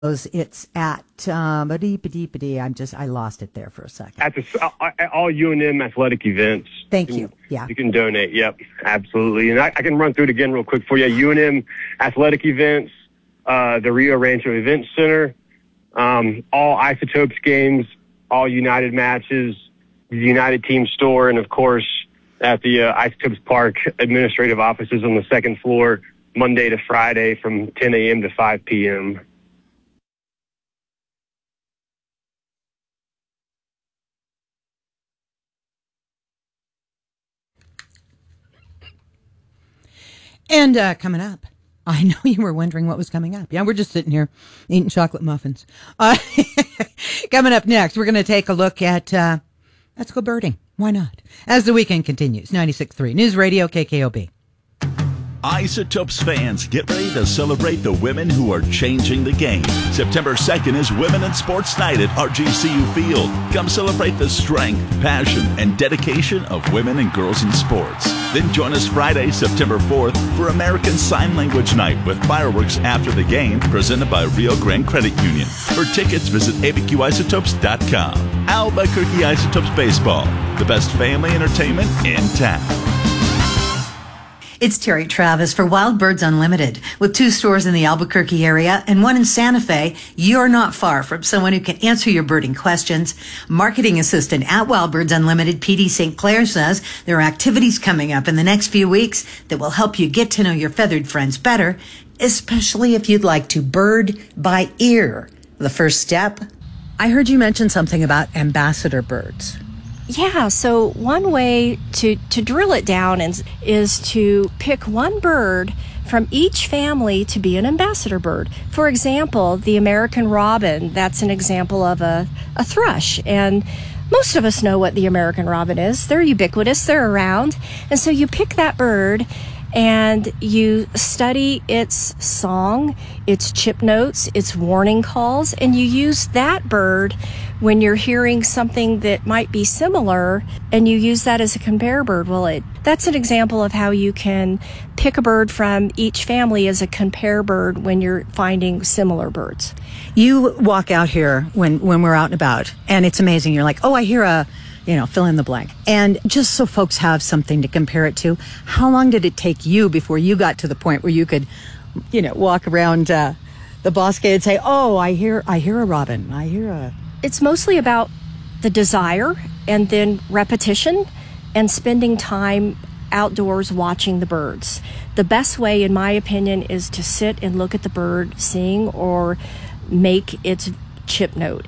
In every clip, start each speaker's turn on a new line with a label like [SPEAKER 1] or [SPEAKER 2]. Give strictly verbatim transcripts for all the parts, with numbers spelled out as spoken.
[SPEAKER 1] It's at, um, I'm just, I lost it there for a second.
[SPEAKER 2] At the, uh, all U N M athletic events.
[SPEAKER 1] Thank
[SPEAKER 2] you.
[SPEAKER 1] you. Yeah.
[SPEAKER 2] You can donate. Yep, absolutely. And I, I can run through it again real quick for you. U N M athletic events, uh, the Rio Rancho Event Center, um, all Isotopes games, all United matches, the United Team store, and of course at the uh, Isotopes Park administrative offices on the second floor, Monday to Friday from ten a.m. to five p.m.
[SPEAKER 1] And uh, coming up, I know you were wondering what was coming up. Yeah, we're just sitting here eating chocolate muffins. Uh, coming up next, we're going to take a look at, uh, let's go birding. Why not? As the weekend continues, ninety-six point three News Radio, K K O B.
[SPEAKER 3] Isotopes fans, get ready to celebrate the women who are changing the game. September second is Women in Sports Night at R G C U Field. Come celebrate the strength, passion, and dedication of women and girls in sports. Then join us Friday, September fourth for American Sign Language Night with fireworks after the game presented by Rio Grande Credit Union. For tickets, visit A B Q isotopes dot com. Albuquerque Isotopes Baseball, the best family entertainment in town.
[SPEAKER 4] It's Terry Travis for Wild Birds Unlimited. With two stores in the Albuquerque area and one in Santa Fe, you're not far from someone who can answer your birding questions. Marketing assistant at Wild Birds Unlimited, P D Saint Clair, says there are activities coming up in the next few weeks that will help you get to know your feathered friends better, especially if you'd like to bird by ear. The first step. I heard you mention something about ambassador birds.
[SPEAKER 5] Yeah, so one way to, to drill it down is, is to pick one bird from each family to be an ambassador bird. For example, the American robin, that's an example of a, a thrush. And most of us know what the American robin is. They're ubiquitous, they're around. And so you pick that bird and you study its song, its chip notes, its warning calls, and you use that bird when you're hearing something that might be similar, and you use that as a compare bird. Well, it, that's an example of how you can pick a bird from each family as a compare bird when you're finding similar birds.
[SPEAKER 4] You walk out here when, when we're out and about, and it's amazing. You're like, oh, I hear a, you know, fill in the blank. And just so folks have something to compare it to, how long did it take you before you got to the point where you could, you know, walk around uh, the bosque and say, oh, I hear, I hear a robin, I hear a...
[SPEAKER 5] It's mostly about the desire and then repetition and spending time outdoors watching the birds. The best way, in my opinion, is to sit and look at the bird sing or make its chip note.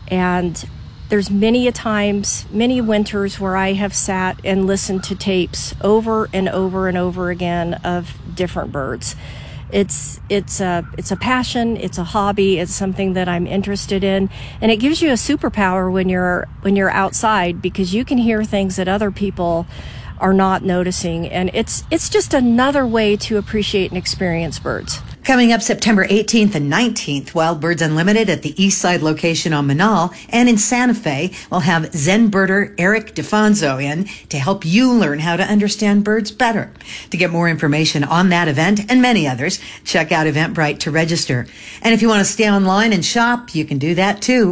[SPEAKER 5] And there's many a times, many winters where I have sat and listened to tapes over and over and over again of different birds. It's it's a it's a passion, it's a hobby, it's something that I'm interested in, and it gives you a superpower when you're when you're outside, because you can hear things that other people are not noticing, and it's it's just another way to appreciate and experience birds.
[SPEAKER 4] Coming up September eighteenth and nineteenth, Wild Birds Unlimited at the East Side location on Manal, and in Santa Fe, we'll have Zen birder Eric DeFonso in to help you learn how to understand birds better. To get more information on that event and many others, check out Eventbrite to register. And if you want to stay online and shop, you can do that too.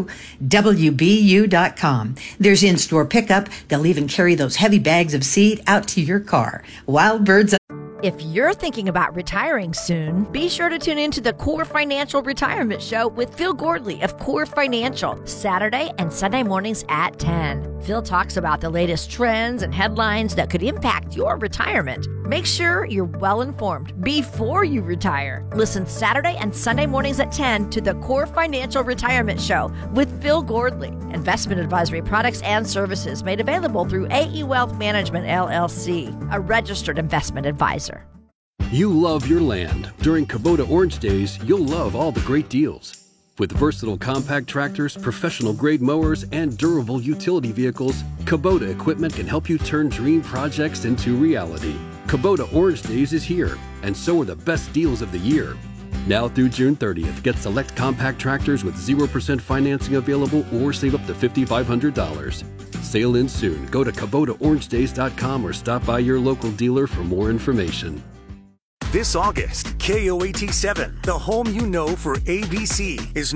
[SPEAKER 4] W B U dot com. There's in-store pickup. They'll even carry those heavy bags of seed out to your car. Wild Birds.
[SPEAKER 6] If you're thinking about retiring soon, be sure to tune in to the Core Financial Retirement Show with Phil Gordley of Core Financial, Saturday and Sunday mornings at ten. Phil talks about the latest trends and headlines that could impact your retirement. Make sure you're well informed before you retire. Listen Saturday and Sunday mornings at ten to the Core Financial Retirement Show with Phil Gordley. Investment advisory products and services made available through A E Wealth Management, L L C, a registered investment advisor.
[SPEAKER 7] You love your land. During Kubota Orange Days, you'll love all the great deals. With versatile compact tractors, professional-grade mowers, and durable utility vehicles, Kubota equipment can help you turn dream projects into reality. Kubota Orange Days is here, and so are the best deals of the year. Now through June thirtieth, get select compact tractors with zero percent financing available or save up to five thousand five hundred dollars. Sail in soon. Go to Kubota Orange Days dot com or stop by your local dealer for more information.
[SPEAKER 8] This August, K O A T seven, the home you know for A B C, is